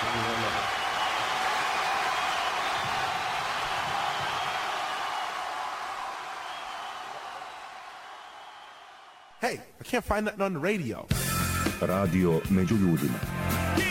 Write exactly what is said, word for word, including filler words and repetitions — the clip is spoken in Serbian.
Hey, I can't find nothing on the radio. Radio među ljudima.